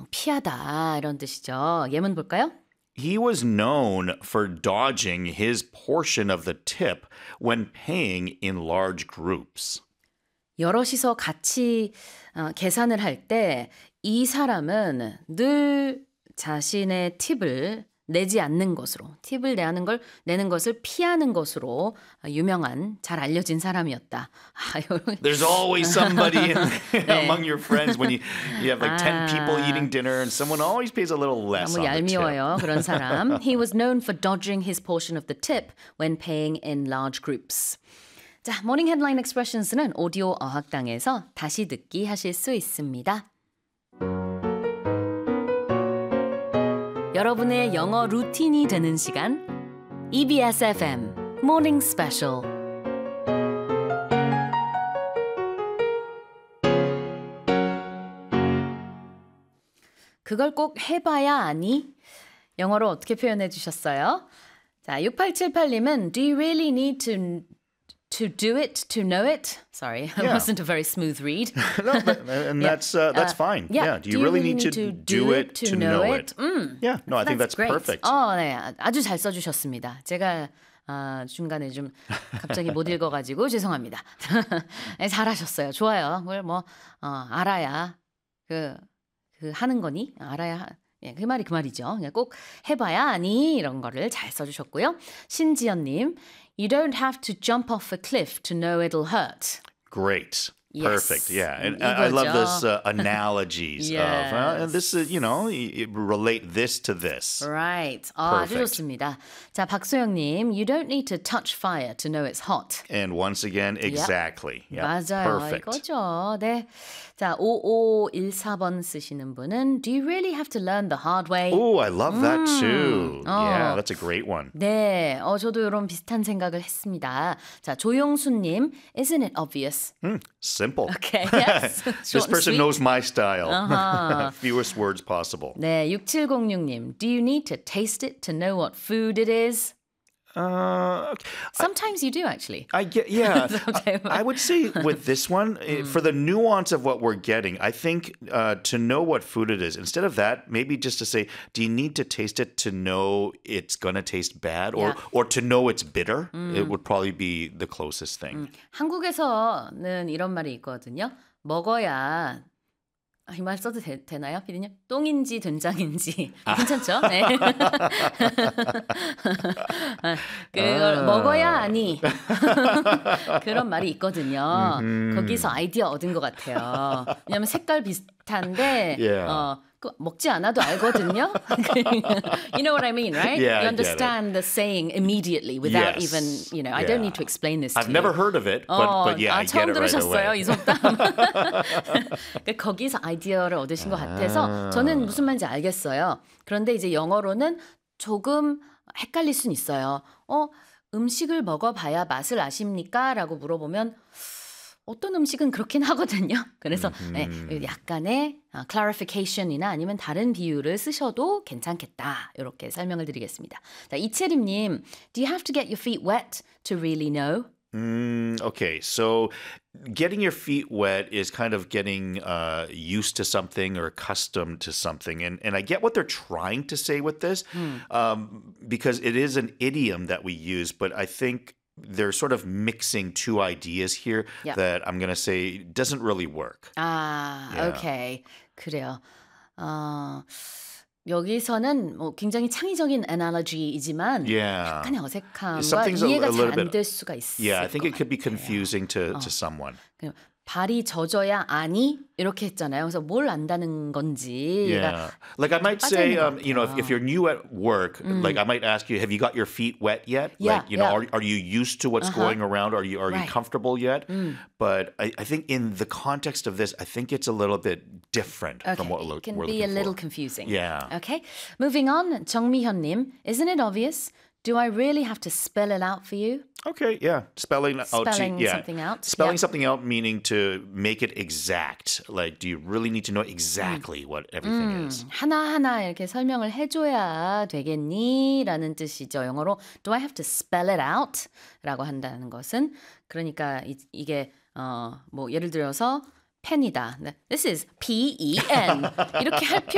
피하다 이런 뜻이죠. 예문 볼까요? He was known for dodging his portion of the tip when paying in large groups. 여럿이서 같이 계산을 할 때 이 사람은 늘 자신의 팁을 내지 않는 것으로, 팁을 내는 것을 피하는 것으로 유명한, 잘 알려진 사람이었다. There's always somebody among your friends when you have like 10 people eating dinner and someone always pays a little less 너무 on the tip. 얄미워요, 그런 사람. He was known for dodging his portion of the tip when paying in large groups. 자, 모닝 헤드라인 expressions는 오디오 어학당에서 다시 듣기 하실 수 있습니다. 여러분의 영어 루틴이 되는 시간 EBS FM Morning Special. 그걸 꼭 해봐야 아니? 영어로 어떻게 표현해 주셨어요? 자, 6878님은 Do you really need to do it, to know it? Sorry, it wasn't a very smooth read. No, and that's fine. Yeah. Do you really need to do it to know it? Yeah. No, I think that's great. perfect. 네, 아주 잘 써주셨습니다. 제가 중간에 좀 갑자기 못 읽어가지고 죄송합니다. 네, 잘하셨어요. 좋아요. 그걸 알아야 그 하는 거니? 알아야. 예, 그 말이 그 말이죠. 그냥 꼭 해봐야 아니 이런 거를 잘 써주셨고요. 신지연님, You don't have to jump off a cliff to know it'll hurt. Great. Yes. Perfect. Yeah. And I love this analogies Yes. of, and this is, you relate this to this. Right. 아주 Perfect. 좋습니다. 자, 박소영님, You don't need to touch fire to know it's hot. And once again, exactly. Yep. 맞아요. Perfect. 이거죠. 네. 자, 5514번 쓰시는 분은 Do you really have to learn the hard way? Oh, I love that too. Yeah, that's a great one. 네, 저도 이런 비슷한 생각을 했습니다. 자, 조용수님, Isn't it obvious? Simple. Okay, yes. This person knows my style. Fewest words possible. 네, 6706님, Do you need to taste it to know what food it is? Sometimes you do, actually. I get, yeah. I would say with this one, for the nuance of what we're getting, I think to know what food it is, instead of that, maybe just to say, do you need to taste it to know it's going to taste bad or to know it's bitter? It would probably be the closest thing. 한국에서는 이런 말이 있거든요. 먹어야 이 말 써도 되나요, 피디님? 똥인지 된장인지 괜찮죠? 네. 그걸 먹어야 아니 그런 말이 있거든요. 거기서 아이디어 얻은 것 같아요. 왜냐하면 색깔 비슷한데 먹지 않아도 알거든요. You know what I mean, right? Yeah, you understand the saying immediately without even, I don't need to explain this to you. I've never heard of it, but yeah, I get 처음 it right 들으셨어요, away. 이 속담. 거기서 아이디어를 얻으신 것 같아서 저는 무슨 말인지 알겠어요. 그런데 이제 영어로는 조금 헷갈릴 순 있어요. 음식을 먹어봐야 맛을 아십니까? 라고 물어보면 어떤 음식은 그렇긴 하거든요. 그래서 약간의 clarification이나 아니면 다른 비유를 쓰셔도 괜찮겠다. 이렇게 설명을 드리겠습니다. 자, 이채림님, Do you have to get your feet wet to really know? Okay, so getting your feet wet is kind of getting used to something or accustomed to something. And I get what they're trying to say with this because it is an idiom that we use, but I think they're sort of mixing two ideas here that I'm going to say doesn't really work. Okay. 그래요. 여기서는 굉장히 창의적인 analogy이지만 약간의 어색함과 이해가 잘 안 될 수가 있을 Yeah, I think it could be 같아요. confusing to someone. 발이 젖어야 아니? 이렇게 했잖아요. 그래서 뭘 안다는 건지. Yeah. Like I might say, if you're new at work, like I might ask you, have you got your feet wet yet? Yeah, like, are you used to what's going around? Are you comfortable yet? But I think in the context of this, I think it's a little bit different from what we're looking for. It can be a little confusing. Yeah. Okay. Moving on. 정미현님, isn't it obvious? Do I really have to spell it out for you? Okay, yeah. Spelling something out. Spelling something out meaning to make it exact. Like, do you really need to know exactly what everything is? 하나하나 이렇게 설명을 해줘야 되겠니? 라는 뜻이죠. 영어로 do I have to spell it out? 라고 한다는 것은 그러니까 이게 예를 들어서 펜이다. This is P-E-N. 이렇게 할